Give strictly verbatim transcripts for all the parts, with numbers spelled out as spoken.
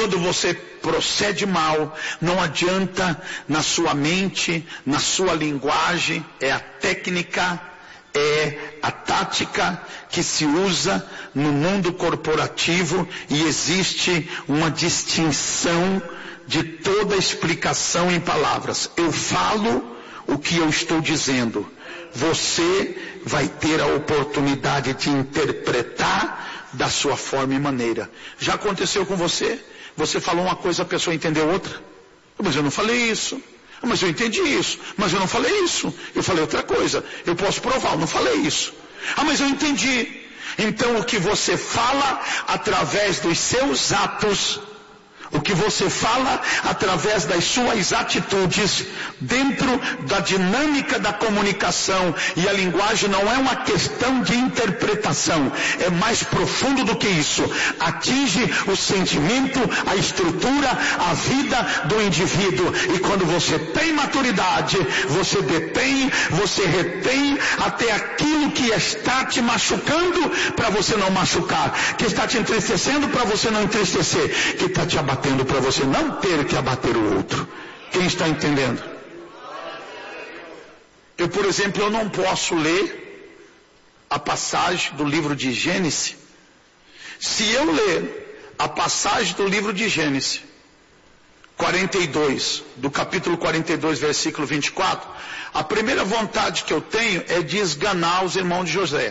quando você procede mal, não adianta na sua mente, na sua linguagem, é a técnica, é a tática que se usa no mundo corporativo, e existe uma distinção de toda explicação em palavras. Eu falo o que eu estou dizendo. Você vai ter a oportunidade de interpretar da sua forma e maneira. Já aconteceu com você? Você falou uma coisa, a pessoa entendeu outra. Mas eu não falei isso. Mas eu entendi isso. Mas eu não falei isso. Eu falei outra coisa. Eu posso provar, eu não falei isso. Ah, mas eu entendi. Então o que você fala através dos seus atos, o que você fala através das suas atitudes, dentro da dinâmica da comunicação, e a linguagem não é uma questão de interpretação, é mais profundo do que isso, atinge o sentimento, a estrutura, a vida do indivíduo, e quando você tem maturidade, você detém, você retém até aquilo que está te machucando para você não machucar, que está te entristecendo para você não entristecer, que está te abatendo para você não ter que abater o outro. Quem está entendendo? Eu, por exemplo, eu não posso ler a passagem do livro de Gênesis. Se eu ler a passagem do livro de Gênesis quarenta e dois, do capítulo quarenta e dois, versículo vinte e quatro, a primeira vontade que eu tenho é de esganar os irmãos de José.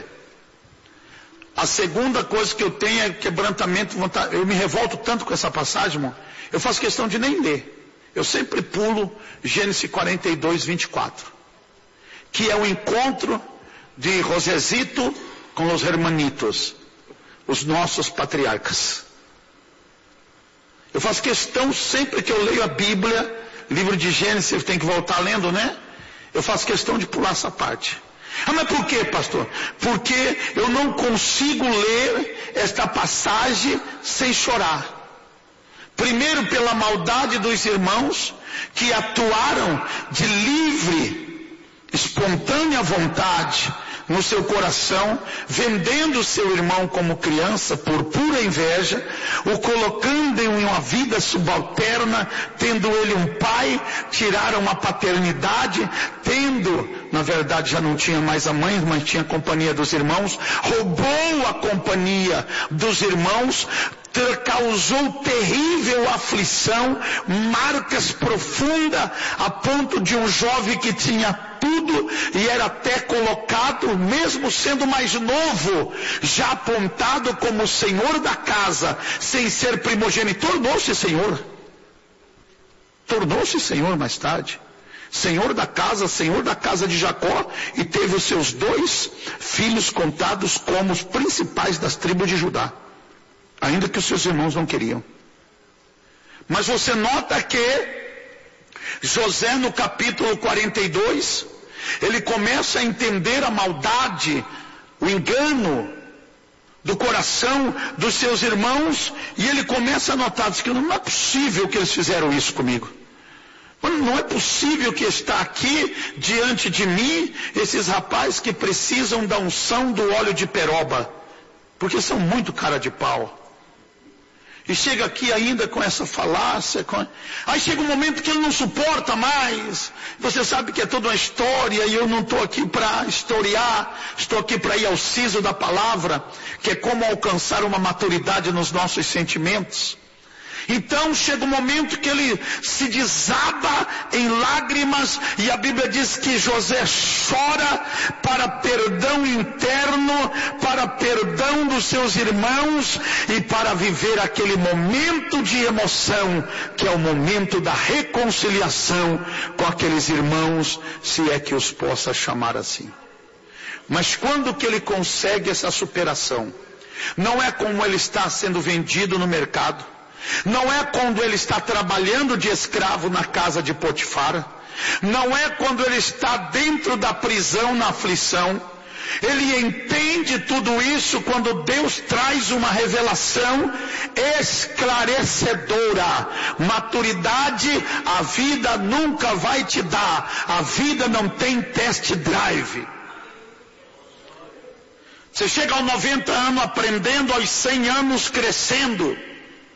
A segunda coisa que eu tenho é quebrantamento, vontade. Eu me revolto tanto com essa passagem, irmão. Eu faço questão de nem ler. Eu sempre pulo Gênesis quarenta e dois, vinte e quatro. Que é o encontro de Josezito com os hermanitos, os nossos patriarcas. Eu faço questão sempre que eu leio a Bíblia, livro de Gênesis, tem que voltar lendo, né? Eu faço questão de pular essa parte. Ah, mas por quê, pastor? Porque eu não consigo ler esta passagem sem chorar. Primeiro, pela maldade dos irmãos que atuaram de livre, espontânea vontade no seu coração, vendendo seu irmão como criança por pura inveja, o colocando em uma vida subalterna, tendo ele um pai, tiraram a paternidade, tendo, na verdade já não tinha mais a mãe, mas tinha a companhia dos irmãos, roubou a companhia dos irmãos, causou terrível aflição, marcas profundas, a ponto de um jovem que tinha tudo e era até colocado, mesmo sendo mais novo, já apontado como senhor da casa, sem ser primogênito, tornou-se senhor. Tornou-se senhor mais tarde. Senhor da casa, senhor da casa de Jacó, e teve os seus dois filhos contados como os principais das tribos de Judá. Ainda que os seus irmãos não queriam. Mas você nota que José, no capítulo quarenta e dois, ele começa a entender a maldade, o engano do coração dos seus irmãos, e ele começa a notar, diz que não é possível que eles fizeram isso comigo. Não é possível que está aqui diante de mim esses rapazes que precisam da unção do óleo de peroba, porque são muito cara de pau. E chega aqui ainda com essa falácia. Com... Aí chega um momento que ele não suporta mais. Você sabe que é toda uma história e eu não estou aqui para historiar. Estou aqui para ir ao siso da palavra, que é como alcançar uma maturidade nos nossos sentimentos. Então chega um momento que ele se desaba em lágrimas, e a Bíblia diz que José chora para perdão interno, para perdão dos seus irmãos e para viver aquele momento de emoção, que é o momento da reconciliação com aqueles irmãos, se é que os possa chamar assim. Mas quando que ele consegue essa superação? Não é como ele está sendo vendido no mercado. Não é quando ele está trabalhando de escravo na casa de Potifar. Não é quando ele está dentro da prisão na aflição. Ele entende tudo isso quando Deus traz uma revelação esclarecedora. Maturidade a vida nunca vai te dar. A vida não tem test drive. Você chega aos noventa anos aprendendo, aos cem anos crescendo.